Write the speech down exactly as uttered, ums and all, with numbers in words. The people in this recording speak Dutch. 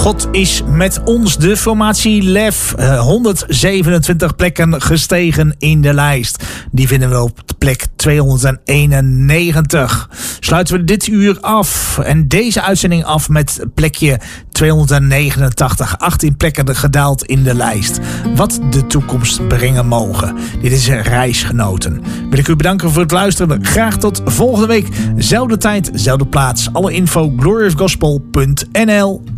God is met ons. De formatie Lef, uh, honderdzevenentwintig plekken gestegen in de lijst. Die vinden we op plek tweehonderdeenennegentig. Sluiten we dit uur af en deze uitzending af met plekje tweehonderdnegenentachtig. achttien plekken gedaald in de lijst. Wat de toekomst brengen mogen. Dit is Reisgenoten. Wil ik u bedanken voor het luisteren. Graag tot volgende week. Zelfde tijd, zelfde plaats. Alle info glory of gospel punt n l.